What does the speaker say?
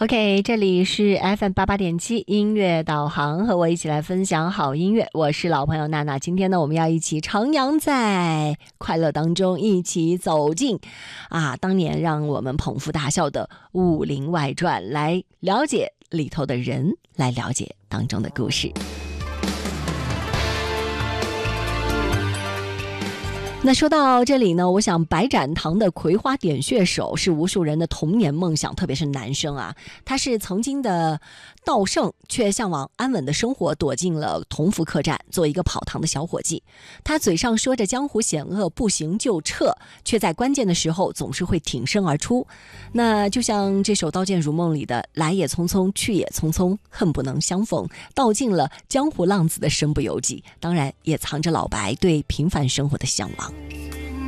OK， 这里是 FM88.7 音乐导航，和我一起来分享好音乐。我是老朋友娜娜，今天呢，我们要一起徜徉在快乐当中，一起走进当年让我们捧腹大笑的《武林外传》，来了解里头的人，来了解当中的故事。那说到这里呢，我想白展堂的葵花点穴手是无数人的童年梦想，特别是男生啊。他是曾经的道圣，却向往安稳的生活，躲进了同福客栈，做一个跑堂的小伙计。他嘴上说着江湖险恶，不行就撤，却在关键的时候总是会挺身而出。那就像这首《刀剑如梦》里的来也匆匆，去也匆匆，恨不能相逢，道尽了江湖浪子的身不由己，当然也藏着老白对平凡生活的向往。